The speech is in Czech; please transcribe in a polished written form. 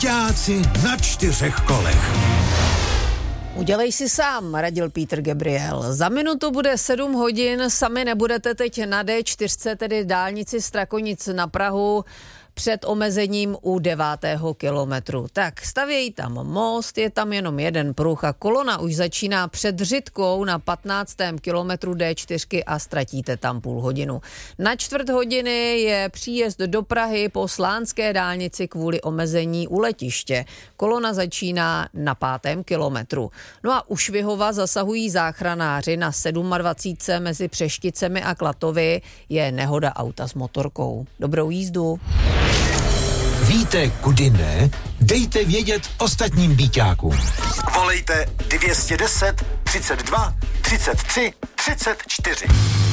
Byťáci na 4 kolech. Udělej si sám, radil Peter Gabriel. Za minutu bude 7 hodin, sami nebudete teď na D4, tedy dálnici Strakonic na Prahu, před omezením u 9. kilometru. Tak stavějí tam most, je tam jenom jeden pruh a kolona už začíná před Řitkou na 15. kilometru D4 a ztratíte tam půl hodinu. Na 4 hodiny je příjezd do Prahy po Slánské dálnici kvůli omezení u letiště. Kolona začíná na 5. kilometru. No a u Švihova zasahují záchranáři na 27. mezi Přešticemi a Klatovy je nehoda auta s motorkou. Dobrou jízdu. Víte, kudy ne? Dejte vědět ostatním byťákům. Volejte 210 32 33 34.